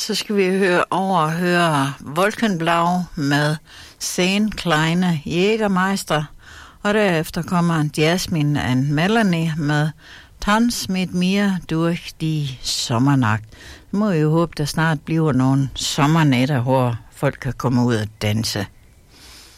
så skal vi høre Wolkenblau med Zehn kleine Jägermeister, og derefter kommer Jasmin and Melanie med Tanz mit mir durch die Sommernacht. Så må vi jo håbe, der snart bliver nogle sommernætter, hvor folk kan komme ud og danse.